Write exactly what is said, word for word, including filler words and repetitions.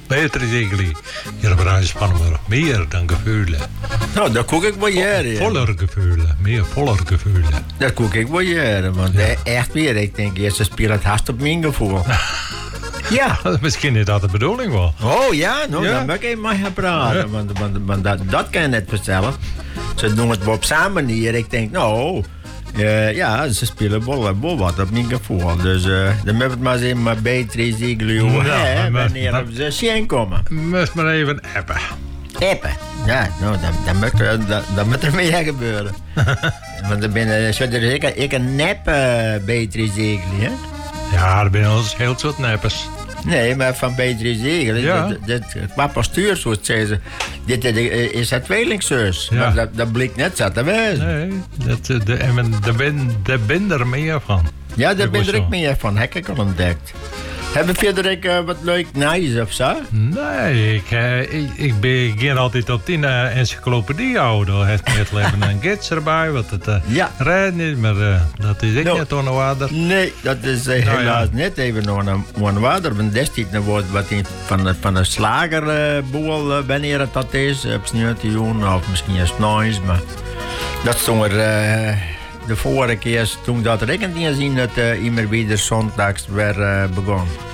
Beter Ziegli. Hier bereiden spannen we meer dan gevoelen. Nou, dat koek ik wel jaren. Voller gevoelen. Meer voller gevoelen. Dat koek ik wel jaren. Want ja. echt weer, ik denk eerst, ze spelen het haast op mijn gevoel. Ja. Misschien is dat de bedoeling wel. Oh ja, nou, ja. dan moet ik even maar gaan praten. Ja. Want, want, want dat, dat kan je net vertellen. Ze doen het wel op zijn manier. Ik denk, nou, uh, ja, ze spelen wel, wel wat op mijn gevoel. Dus uh, dan moeten we het maar eens even maar beter Ziegli horen. Ja, wanneer maar, ze zien komen. Moest maar even appen. Appen? Ja, nou, dan, dan, moet, er, dan, dan moet er meer gebeuren. Want dan ben je, zo, dus ik, ik een nep uh, beter Ziegli, hè? Ja, er zijn ons heel soort neppers. Nee, maar van Beatrice Ziegel. Ja. Dat, dat, qua postuur, zoals zei ze. Dit is haar tweelingzus. Ja. Maar dat, dat blijkt net zo te wezen. Nee, dat, de, de, ben, de ben er meer van. Ja, daar ben ik meer van. Heb ik al ontdekt. Hebben Frederik uh, wat leuk nice of zo? Nee, ik, uh, ik, ik begin altijd op die uh, encyclopedie houden. Hij heeft net even een gids erbij, wat het uh, ja. rijdt niet, maar uh, dat is ik no. niet onwaarder. Nee, dat is uh, nou, helaas ja. net even onwaarder. Want destijds wordt wat in, van, van een slagerboel, uh, wanneer het dat is, op sneeuwtioen of misschien eens nooit, maar dat stond er... Uh, de vorige keer toen dat ik het niet zien dat uh, immer weer zondags weer uh, begon.